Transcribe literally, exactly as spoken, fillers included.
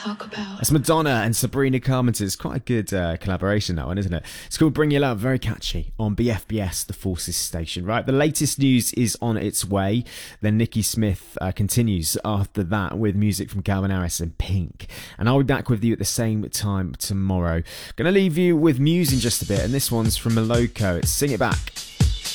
talk about. That's Madonna and Sabrina Carpenter. It's quite a good uh, collaboration, that one, isn't it? It's called Bring Your Love, very catchy, on B F B S, the Forces station, right? The latest news is on its way. Then Nikki Smith uh, continues after that with music from Calvin Harris and Pink. And I'll be back with you at the same time tomorrow. Going to leave you with Muse in just a bit, and this one's from Moloko. It's Sing It Back.